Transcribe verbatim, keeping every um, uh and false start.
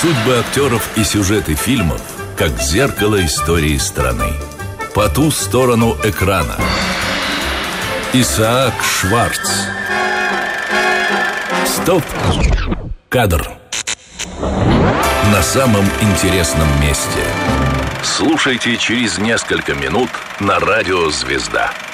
Судьбы актеров и сюжеты фильмов как зеркало истории страны. По ту сторону экрана. Исаак Шварц. Стоп! Кадр. На самом интересном месте. Слушайте через несколько минут на радио «Звезда».